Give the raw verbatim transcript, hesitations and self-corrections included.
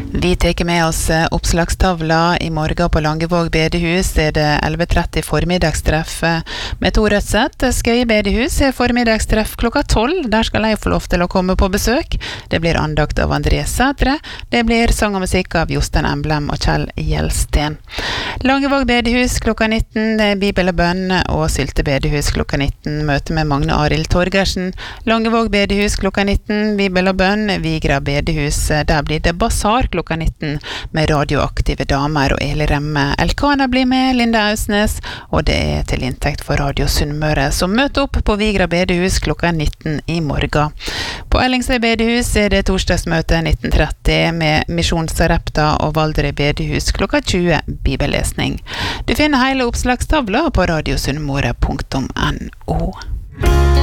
Vi teker med oss oppslagstavla. I morgen på Langevåg bedehus er det elleve tretti formiddagstreff med to rødsett. Skøye bedehus er formiddagstreff klokka tolv. Der skal jeg få lov til å komme på besøk. Det blir andakt av André Sætre. Det blir sang og musikk av Jostein Emblem og Kjell Gjelsten. Langevåg bedehus klokka nitten, Bibel og bønn, og Sylte bedehus klokka nitten. Møte med Magne Arild Torgersen. Langevåg bedehus klokka nitten, Bibel og bønn, Vigra bedehus. Der blir det basar klokka nitten med radioaktive damer og Eli Remme. Elkana blir med, Linda Ausnes, og det er til inntekt for Radio Sunnmøre. Så møt opp på Vigra bedehus klokka nitten i morgen. På Ellingsøy bedehus er det torsdagsmøte nitten tretti med Misjonssarepta og Valdre bedehus klokka tjue bibellesning. Du finner hele oppslagstavla på radiosunnmøre punktum no.